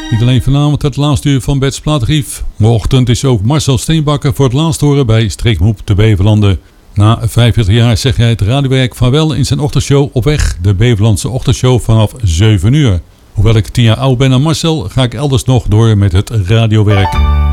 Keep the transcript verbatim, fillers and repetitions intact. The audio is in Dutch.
Niet alleen vanavond het laatste uur van Bets Plaatgrief. Morgenochtend is ook Marcel Steenbakker voor het laatst horen bij Streekmoep te Beverlanden. Na vijfenveertig jaar zegt hij het radiowerk vaarwel in zijn ochtendshow Op Weg. De Beverlandse ochtendshow vanaf zeven uur. Hoewel ik tien jaar oud ben aan Marcel, ga ik elders nog door met het radiowerk.